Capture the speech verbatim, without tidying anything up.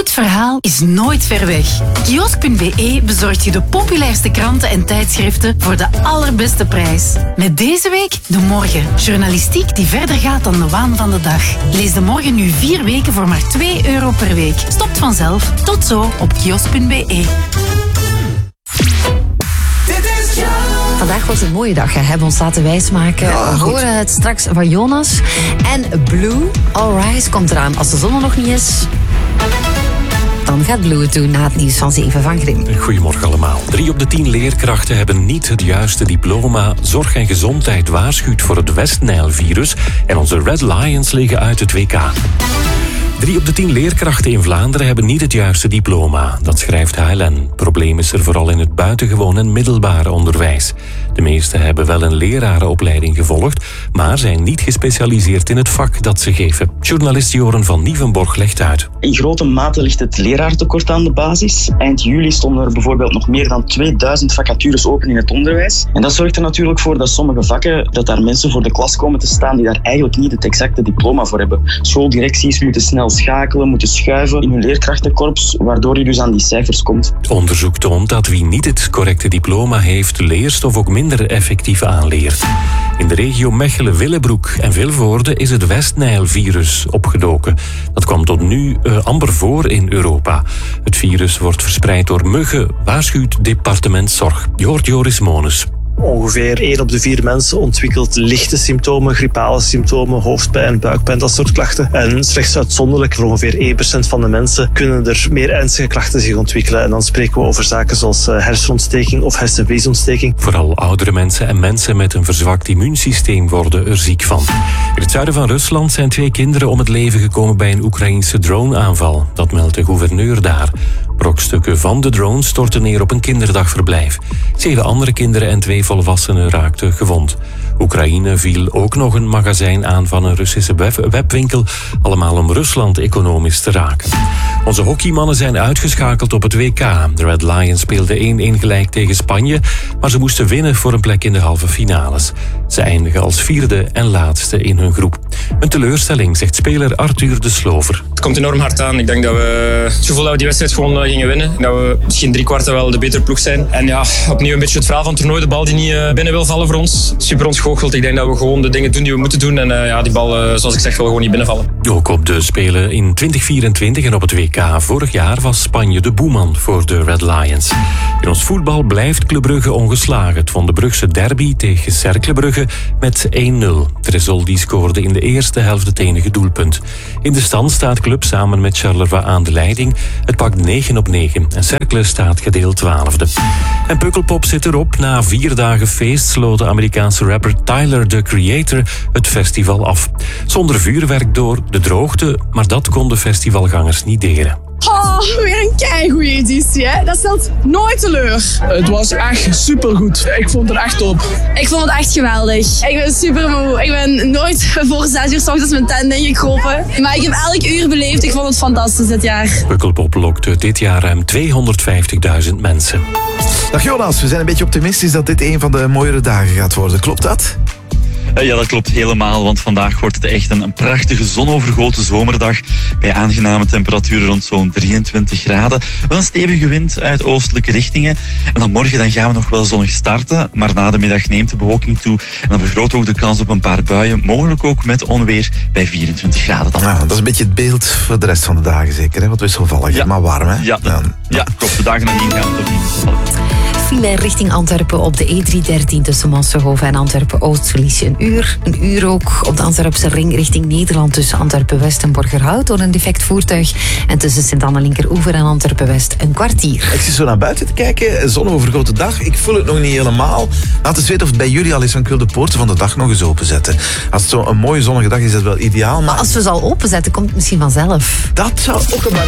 goed verhaal is nooit ver weg. Kiosk punt be bezorgt je de populairste kranten en tijdschriften voor de allerbeste prijs. Met deze week De Morgen. Journalistiek die verder gaat dan de waan van de dag. Lees De Morgen nu vier weken voor maar twee euro per week. Stopt vanzelf. Tot zo op kiosk punt be. Vandaag was een mooie dag, hè. We hebben ons laten wijsmaken. Ja, We goed. horen het straks van Jonas. En Blue, All Rise, komt eraan. Als de zon er nog niet is, dan gaat Blue het doen na het nieuws van zeven van Grim. Goedemorgen allemaal. Drie op de tien leerkrachten hebben niet het juiste diploma. Zorg en Gezondheid waarschuwt voor het West-Nijl-virus. En onze Red Lions liggen uit het W K. Drie op de tien leerkrachten in Vlaanderen hebben niet het juiste diploma. Dat schrijft H L N. Het probleem is er vooral in het buitengewoon en middelbare onderwijs. De meesten hebben wel een lerarenopleiding gevolgd, maar zijn niet gespecialiseerd in het vak dat ze geven. Journalist Joren van Nieuwenborg legt uit. In grote mate ligt het leraartekort aan de basis. Eind juli stonden er bijvoorbeeld nog meer dan tweeduizend vacatures open in het onderwijs. En dat zorgt er natuurlijk voor dat sommige vakken, dat daar mensen voor de klas komen te staan die daar eigenlijk niet het exacte diploma voor hebben. Schooldirecties moeten snel schakelen, moeten schuiven in hun leerkrachtenkorps, waardoor je dus aan die cijfers komt. Onderzoek toont dat wie niet het correcte diploma heeft, leerstof ook minder effectief aanleert. In de regio Mechelen-Willebroek en Vilvoorde is het West-Nijl-virus opgedoken. Dat kwam tot nu uh, amper voor in Europa. Het virus wordt verspreid door muggen, waarschuwt departement Zorg. Je hoort Joris Mones. Ongeveer één op de vier mensen ontwikkelt lichte symptomen, griepale symptomen, hoofdpijn, buikpijn, dat soort klachten. En slechts uitzonderlijk, voor ongeveer één procent van de mensen, kunnen er meer ernstige klachten zich ontwikkelen. En dan spreken we over zaken zoals hersenontsteking of hersenvliesontsteking. Vooral oudere mensen en mensen met een verzwakt immuunsysteem worden er ziek van. In het zuiden van Rusland zijn twee kinderen om het leven gekomen bij een Oekraïense droneaanval. Dat meldt de gouverneur daar. Brokstukken van de drone stortten neer op een kinderdagverblijf. Zeven andere kinderen en twee volwassenen raakten gewond. Oekraïne viel ook nog een magazijn aan van een Russische web- webwinkel, allemaal om Rusland economisch te raken. Onze hockeymannen zijn uitgeschakeld op het W K. De Red Lions speelden één-één gelijk tegen Spanje, maar ze moesten winnen voor een plek in de halve finales. Ze eindigen als vierde en laatste in hun groep. Een teleurstelling, zegt speler Arthur de Slover. Het komt enorm hard aan. Ik denk dat we het gevoel dat we die wedstrijd gewoon uh, gingen winnen. Dat we misschien drie kwarten wel de betere ploeg zijn. En ja, opnieuw een beetje het verhaal van het toernooi. De bal die niet uh, binnen wil vallen voor ons. Super ontgoocheld. Ik denk dat we gewoon de dingen doen die we moeten doen. En uh, ja, die bal, uh, zoals ik zeg, wil gewoon niet binnenvallen. Ook op de Spelen in twintig vierentwintig en op het W K vorig jaar was Spanje de boeman voor de Red Lions. In ons voetbal blijft Club Brugge ongeslagen. Het won de Brugse derby tegen Cercle Brugge met één nul. Tresoldi scoorde in de eerste helft het enige doelpunt. In de stand staat Club samen met Charleroi aan de leiding. Het pakt negen op negen en Cercle staat gedeeld twaalfde. En Pukkelpop zit erop. Na vier dagen feest sloot de Amerikaanse rapper Tyler, the Creator, het festival af. Zonder vuurwerk door de droogte, maar dat kon de festivalgangers niet deren. Oh, weer een keigoeie editie, hè? Dat stelt nooit teleur. Het was echt supergoed. Ik vond het echt top. Ik vond het echt geweldig. Ik ben super moe. Ik ben nooit voor zes uur 's ochtends mijn tent ingekropen. Maar ik heb elk uur beleefd. Ik vond het fantastisch dit jaar. Pukkelpop lokte dit jaar ruim tweehonderdvijftigduizend mensen. Dag Jonas, we zijn een beetje optimistisch dat dit een van de mooiere dagen gaat worden. Klopt dat? Ja, dat klopt helemaal, want vandaag wordt het echt een, een prachtige zonovergoten zomerdag bij aangename temperaturen rond zo'n drieëntwintig graden. Wel een stevige wind uit oostelijke richtingen. En dan morgen dan gaan we nog wel zonnig starten, maar na de middag neemt de bewolking toe en dan vergroot ook de kans op een paar buien, mogelijk ook met onweer bij vierentwintig graden. Dan. Nou, dat is een beetje het beeld voor de rest van de dagen zeker, hè? Wat wisselvallig, ja. maar warm, hè? Ja, ja. ja klopt. De dagen nadien gaan het toch niet wisselvallig. File richting Antwerpen op de E driehonderddertien tussen Monsterhoven en Antwerpen-Oost verlies je een uur. Een uur ook op de Antwerpse ring richting Nederland tussen Antwerpen-West en Borgerhout door een defect voertuig. En tussen Sint-Anne-Linkeroever en Antwerpen-West een kwartier. Ik zit zo naar buiten te kijken, zonovergoten dag. Ik voel het nog niet helemaal. Laat eens weten of het bij jullie al is, dan kun je de poorten van de dag nog eens openzetten. Als het zo een mooie zonnige dag is, is dat wel ideaal. Maar, maar als we ze al openzetten, komt het misschien vanzelf. Dat zou ook een